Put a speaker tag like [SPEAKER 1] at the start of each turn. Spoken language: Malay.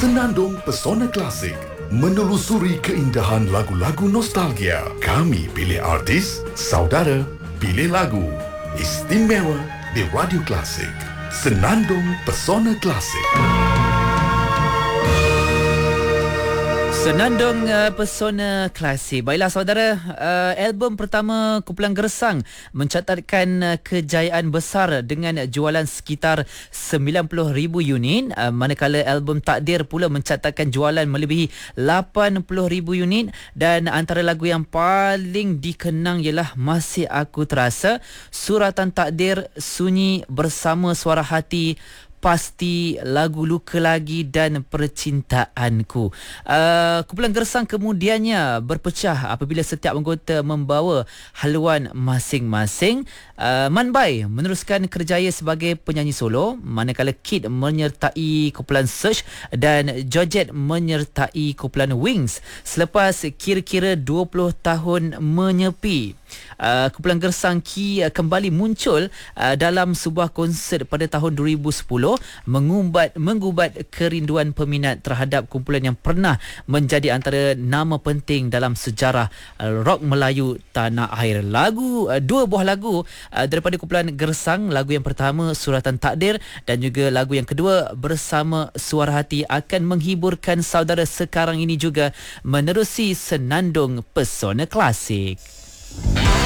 [SPEAKER 1] Senandung Pesona Klasik menelusuri keindahan lagu-lagu nostalgia. Kami pilih artis, saudara, pilih lagu. Istimewa di Radio Klasik. Senandung Pesona Klasik.
[SPEAKER 2] Senandung Pesona Klasik. Baiklah saudara, album pertama kumpulan Gersang mencatatkan kejayaan besar dengan jualan sekitar 90,000 unit, manakala album Takdir pula mencatatkan jualan melebihi 80,000 unit, dan antara lagu yang paling dikenang ialah Masih Aku Terasa, Suratan Takdir, Sunyi Bersama Suara Hati, Pasti, Lagu Luka Lagi dan Percintaanku. Kumpulan Gersang kemudiannya berpecah apabila setiap anggota membawa haluan masing-masing. Man Bai meneruskan kerjaya sebagai penyanyi solo, manakala Kid menyertai kumpulan Search dan Georgette menyertai kumpulan Wings. Selepas kira-kira 20 tahun menyepi, kumpulan Gersang kembali muncul dalam sebuah konsert pada tahun 2010, menggubat kerinduan peminat terhadap kumpulan yang pernah menjadi antara nama penting dalam sejarah rock Melayu tanah air. Dua buah lagu daripada kumpulan Gersang, lagu yang pertama Suratan Takdir dan juga lagu yang kedua Bersama Suara Hati akan menghiburkan saudara sekarang ini juga menerusi Senandung Pesona Klasik.